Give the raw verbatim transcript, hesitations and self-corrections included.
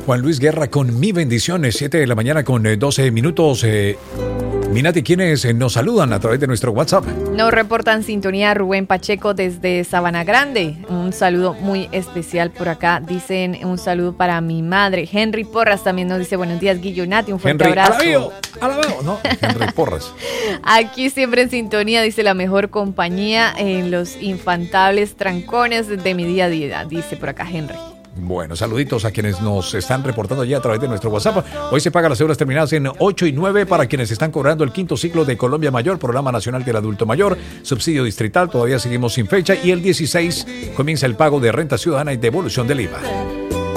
Juan Luis Guerra con Mi Bendiciones, siete de la mañana con eh, doce minutos. Eh, Minati, ¿quiénes eh, nos saludan a través de nuestro WhatsApp? Nos reportan sintonía Rubén Pacheco desde Sabana Grande. Un saludo muy especial por acá. Dicen un saludo para mi madre. Henry Porras también nos dice buenos días, Guillo Nati. Un fuerte Henry, abrazo. Alabío, alabío, ¿no? Henry Porras. Aquí siempre en sintonía, dice la mejor compañía en los infantables trancones de mi día a día. Dice por acá Henry. Bueno, saluditos a quienes nos están reportando ya a través de nuestro WhatsApp. Hoy se pagan las euros terminadas en ocho y nueve para quienes están cobrando el quinto ciclo de Colombia Mayor, Programa Nacional del Adulto Mayor, subsidio distrital, todavía seguimos sin fecha, y el dieciséis comienza el pago de renta ciudadana y devolución del I V A.